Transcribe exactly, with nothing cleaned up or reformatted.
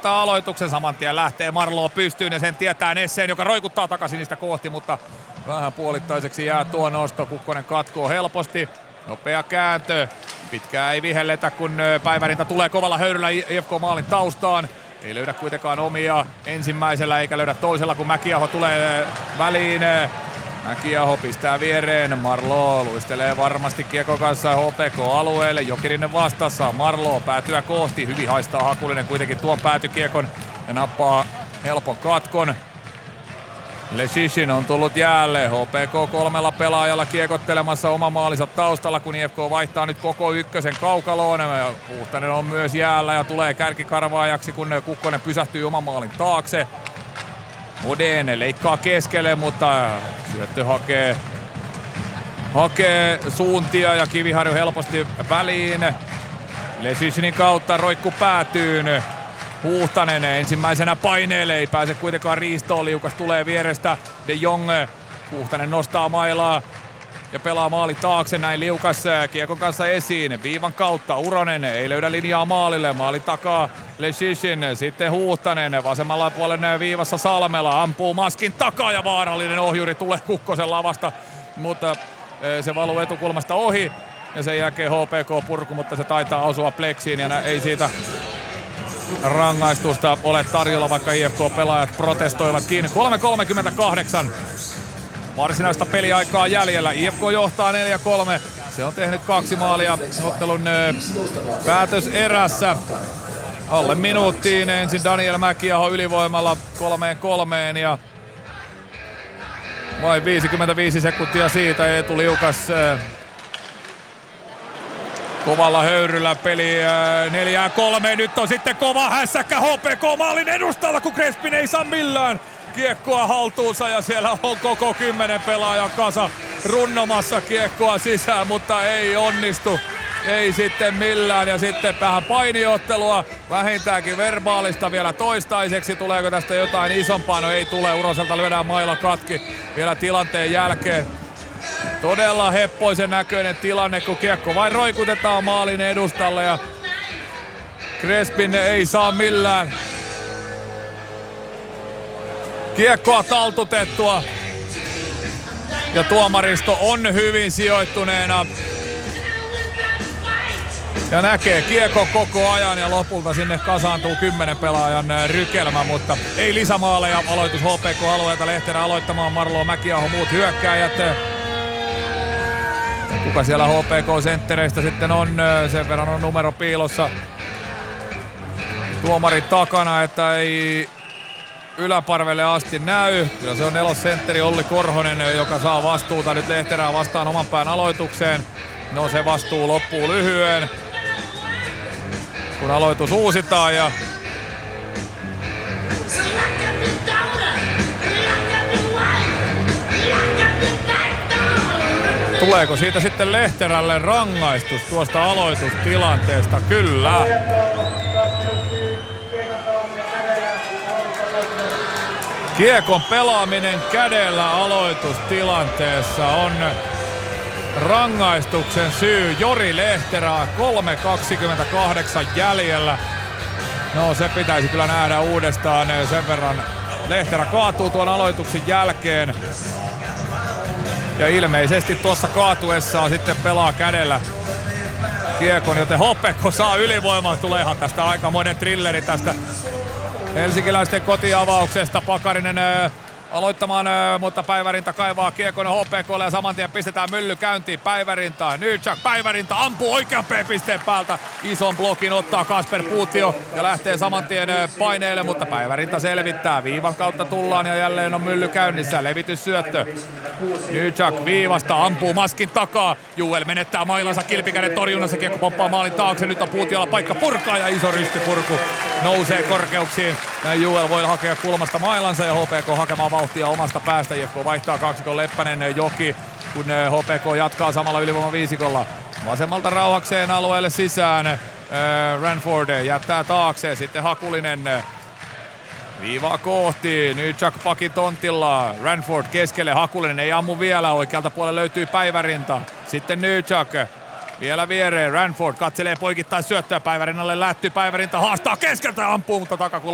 voittaa aloituksen. Saman tien lähtee Marlow pystyyn ja sen tietää Nesseen, joka roikuttaa takaisin niistä kohti, mutta vähän puolittaiseksi jää tuo nosto. Kukkonen katkoo helposti. Nopea kääntö. Pitkää ei vihelletä, kun Päivärinta tulee kovalla höyryllä I F K-maalin taustaan. Ei löydä kuitenkaan omia ensimmäisellä eikä löydä toisella, kun Mäkiaho tulee väliin. Mäkiaho pistää viereen. Marlow luistelee varmasti kiekon kanssa H P K-alueelle. Jokirinen vastassa. Marlow päätyä kohti. Hyvin haistaa Hakulinen kuitenkin tuon päätykiekon ja nappaa helpon katkon. Leshishin on tullut jäälle. H P K kolmella pelaajalla kiekottelemassa oma maalinsa taustalla, kun I F K vaihtaa nyt koko ykkösen kaukaloon. Huhtanen on myös jäällä ja tulee kärkikarvaajaksi, kun Kukkonen pysähtyy oman maalin taakse. Modene leikkaa keskelle, mutta syöttö hakee, hakee suuntia ja Kiviharju helposti väliin. Leshishinin kautta roikku päätyyn. Huhtanen ensimmäisenä paineelle, ei pääse kuitenkaan riistoon, liukas tulee vierestä De Jong. Huhtanen nostaa mailaa ja pelaa maali taakse, näin liukas kiekon kanssa esiin. Viivan kautta Uronen ei löydä linjaa maalille, maali takaa Leshishin, sitten Huhtanen vasemmalla puolen viivassa Salmela ampuu maskin takaa ja vaarallinen ohjuri tulee Kukkosen lavasta, mutta se valuu etukulmasta ohi ja sen jälkeen H P K purku, mutta se taitaa osua pleksiin ja ei siitä rangaistusta ole tarjolla, vaikka I F K-pelaajat protestoivatkin. kolme kolmekymmentäkahdeksan varsinaista peliaikaa jäljellä. I F K johtaa neljä kolme. Se on tehnyt kaksi maalia ottelun päätös erässä. Alle minuuttiin ensin Daniel Mäkiaho ylivoimalla kolmeen kolmeen ja vain viisikymmentäviisi sekuntia siitä Eetu Liukas kovalla höyryllä peli neljä kolme. Nyt on sitten kova hässäkkä H P K maalin edustalla, kun Crespin ei saa millään kiekkoa haltuunsa ja siellä on koko kymmenen pelaajan kasa runnomassa kiekkoa sisään, mutta ei onnistu. Ei sitten millään ja sitten vähän painiottelua, vähintäänkin verbaalista vielä toistaiseksi. Tuleeko tästä jotain isompaa? No ei tule, Uroselta lyödään maila katki vielä tilanteen jälkeen. Todella heppoisen näköinen tilanne, kun kiekko vain roikutetaan maalin edustalle ja Crespin ei saa millään kiekkoa taltutettua. Ja tuomaristo on hyvin sijoittuneena ja näkee kiekko koko ajan ja lopulta sinne kasaantuu kymmenen pelaajan rykelmä, mutta ei lisämaaleja. Aloitus H P K-alueelta, Lehterä aloittamaan, Marlow, Mäkiaho, muut hyökkääjät. Kuka siellä H P K-senttereistä sitten on, sen verran on numero piilossa tuomari takana, että ei yläparvelle asti näy. Kyllä se on nelossentteri Olli Korhonen, joka saa vastuuta nyt Lehterää vastaan oman pään aloitukseen. No se vastuu loppuu lyhyen, kun aloitus uusitaan ja tuleeko siitä sitten Lehterälle rangaistus tuosta aloitustilanteesta? Kyllä. Kiekon pelaaminen kädellä aloitustilanteessa on rangaistuksen syy. Jori Lehterä, kolme kaksikymmentäkahdeksan jäljellä. No se pitäisi kyllä nähdä uudestaan, sen verran Lehterä kaatuu tuon aloituksen jälkeen. Ja ilmeisesti tuossa kaatuessaan sitten pelaa kädellä kiekon, joten H P K saa ylivoimaa. Tuleehan tästä aikamoinen trilleri tästä helsinkiläisten kotiavauksesta. Pakarinen ö, aloittamaan, ö, mutta Päivärinta kaivaa kiekon H P K:lle ja saman tien pistetään mylly käyntiin. Päivärinta, Nyczak, Päivärinta ampuu oikean P-pisteen päältä. Ison blokin ottaa Kasper Puutio ja lähtee saman tien ö, paineille, mutta Päivärinta selvittää. Viivan kautta tullaan ja jälleen on mylly käynnissä. Levityssyöttö. Nyczak viivasta ampuu maskin takaa. Juel menettää mailansa kilpikäden torjunnassa. Kiekko pomppaa maalin taakse. Nyt on Puutiolla paikka purkaa ja iso rystipurku nousee korkeuksiin. Näin Juel voi hakea kulmasta mailansa ja H P K hakemaan vauhtia omasta päästä. I F K vaihtaa kaksikon Leppänen Joki, kun H P K jatkaa samalla ylivoiman viisikolla. Vasemmalta rauhakseen alueelle sisään. Ranford jättää taakse. Sitten Hakulinen viivaa kohti. Nyczak pakin tontilla. Ranford keskelle. Hakulinen ei ammu vielä. Oikealta puolella löytyy Päivärinta. Sitten Nyczak. Vielä viereen. Ranford katselee poikittain syöttöä Päivärinnalle. Lätty Päivärinta haastaa keskeltä ja ampuu, mutta takakulma